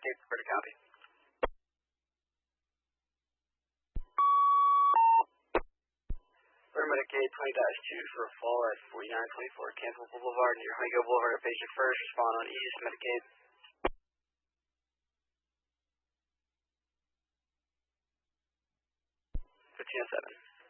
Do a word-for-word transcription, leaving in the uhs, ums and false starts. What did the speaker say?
Medicaid, prepare to copy. Florida Medicaid twenty dash two for a fall at forty-nine twenty-four Campbell Boulevard near Honeygo Boulevard. Patient first, respond on East Medicaid. fifteen oh seven.